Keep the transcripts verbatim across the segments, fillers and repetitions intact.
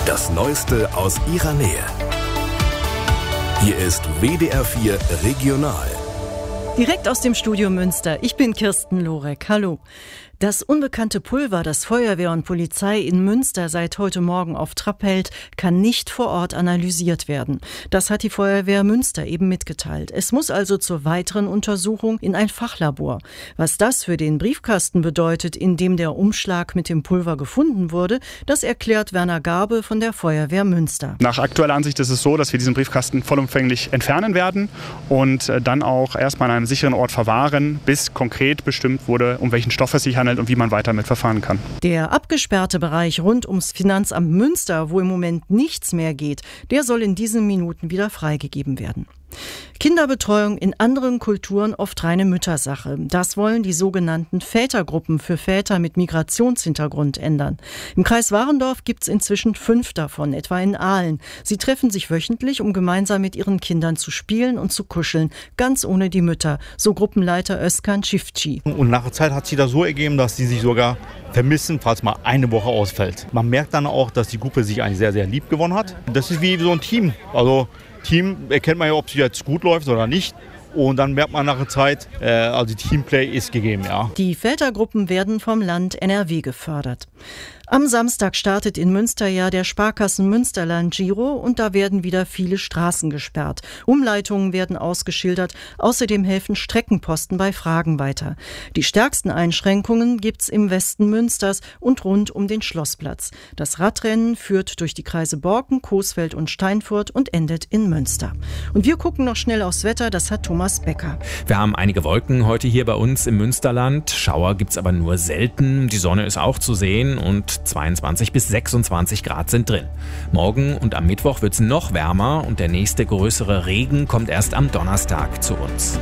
Das Neueste aus Ihrer Nähe. Hier ist W D R vier Regional. Direkt aus dem Studio Münster. Ich bin Kirsten Lorek. Hallo. Das unbekannte Pulver, das Feuerwehr und Polizei in Münster seit heute Morgen auf Trab hält, kann nicht vor Ort analysiert werden. Das hat die Feuerwehr Münster eben mitgeteilt. Es muss also zur weiteren Untersuchung in ein Fachlabor. Was das für den Briefkasten bedeutet, in dem der Umschlag mit dem Pulver gefunden wurde, das erklärt Werner Garbe von der Feuerwehr Münster. Nach aktueller Ansicht ist es so, dass wir diesen Briefkasten vollumfänglich entfernen werden und dann auch erstmal an einem sicheren Ort verwahren, bis konkret bestimmt wurde, um welchen Stoff es sich handelt und wie man weiter mit verfahren kann. Der abgesperrte Bereich rund ums Finanzamt Münster, wo im Moment nichts mehr geht, der soll in diesen Minuten wieder freigegeben werden. Kinderbetreuung in anderen Kulturen oft reine Müttersache. Das wollen die sogenannten Vätergruppen für Väter mit Migrationshintergrund ändern. Im Kreis Warendorf gibt es inzwischen fünf davon, etwa in Aalen. Sie treffen sich wöchentlich, um gemeinsam mit ihren Kindern zu spielen und zu kuscheln, ganz ohne die Mütter, so Gruppenleiter Özkan Çiftçi. Und nach der Zeit hat sich das so ergeben, dass sie sich sogar vermissen, falls mal eine Woche ausfällt. Man merkt dann auch, dass die Gruppe sich eigentlich sehr, sehr lieb gewonnen hat. Das ist wie so ein Team. Also Team erkennt man ja, ob es jetzt gut läuft oder nicht. Und dann merkt man nach der Zeit, äh, also Teamplay ist gegeben, ja. Die Vätergruppen werden vom Land N R W gefördert. Am Samstag startet in Münster ja der Sparkassen Münsterland Giro und da werden wieder viele Straßen gesperrt. Umleitungen werden ausgeschildert, außerdem helfen Streckenposten bei Fragen weiter. Die stärksten Einschränkungen gibt's im Westen Münsters und rund um den Schlossplatz. Das Radrennen führt durch die Kreise Borken, Coesfeld und Steinfurt und endet in Münster. Und wir gucken noch schnell aufs Wetter, das hat Thomas Becker. Wir haben einige Wolken heute hier bei uns im Münsterland. Schauer gibt's aber nur selten. Die Sonne ist auch zu sehen und zweiundzwanzig bis sechsundzwanzig Grad sind drin. Morgen und am Mittwoch wird es noch wärmer und der nächste größere Regen kommt erst am Donnerstag zu uns.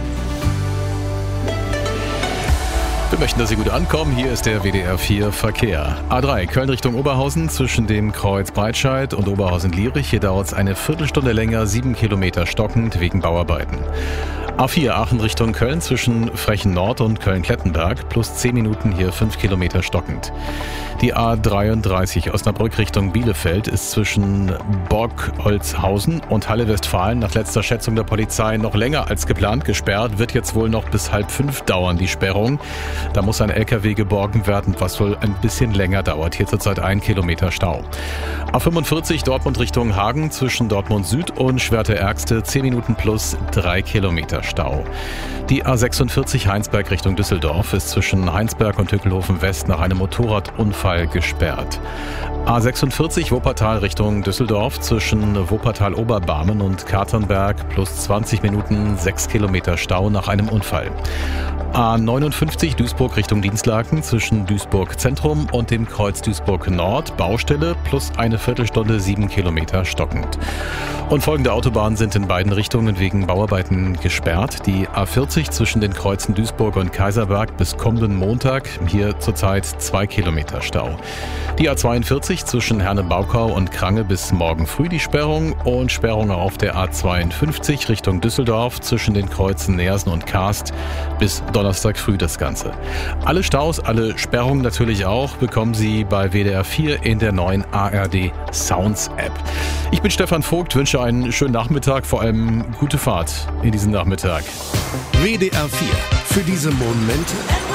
Wir möchten, dass Sie gut ankommen. Hier ist der W D R vier Verkehr. A drei Köln Richtung Oberhausen zwischen dem Kreuz Breitscheid und Oberhausen-Lierich. Hier dauert es eine Viertelstunde länger, sieben Kilometer stockend wegen Bauarbeiten. A vier Aachen Richtung Köln zwischen Frechen Nord und Köln-Klettenberg plus zehn Minuten hier fünf Kilometer stockend. Die A dreiunddreißig Osnabrück Richtung Bielefeld ist zwischen Borgholzhausen und Halle-Westfalen nach letzter Schätzung der Polizei noch länger als geplant gesperrt. Wird jetzt wohl noch bis halb fünf dauern, die Sperrung. Da muss ein L K W geborgen werden, was wohl ein bisschen länger dauert. Hier zurzeit ein Kilometer Stau. A fünfundvierzig Dortmund Richtung Hagen zwischen Dortmund Süd und Schwerte-Ergste zehn Minuten plus drei Kilometer Stau. Die A sechsundvierzig Heinsberg Richtung Düsseldorf ist zwischen Heinsberg und Hückelhofen West nach einem Motorradunfall gesperrt. A sechsundvierzig Wuppertal Richtung Düsseldorf zwischen Wuppertal-Oberbarmen und Katernberg plus zwanzig Minuten sechs Kilometer Stau nach einem Unfall. A neunundfünfzig Duisburg Richtung Dinslaken zwischen Duisburg Zentrum und dem Kreuz Duisburg Nord Baustelle plus eine Viertelstunde sieben Kilometer stockend. Und folgende Autobahnen sind in beiden Richtungen wegen Bauarbeiten gesperrt. Die A vierzig zwischen den Kreuzen Duisburg und Kaiserberg bis kommenden Montag, hier zurzeit zwei Kilometer Stau. Die A zweiundvierzig zwischen Herne-Baukau und Krange bis morgen früh die Sperrung und Sperrung auf der A zweiundfünfzig Richtung Düsseldorf zwischen den Kreuzen Neersen und Karst bis Donnerstag früh das Ganze. Alle Staus, alle Sperrungen natürlich auch, bekommen Sie bei W D R vier in der neuen A R D Sounds App. Ich bin Stefan Vogt, wünsche einen schönen Nachmittag, vor allem gute Fahrt in diesem Nachmittag. W D R vier für diese Momente,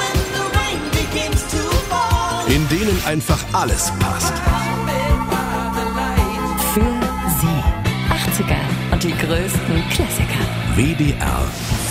in denen einfach alles passt. Für Sie. achtziger und die größten Klassiker. W D R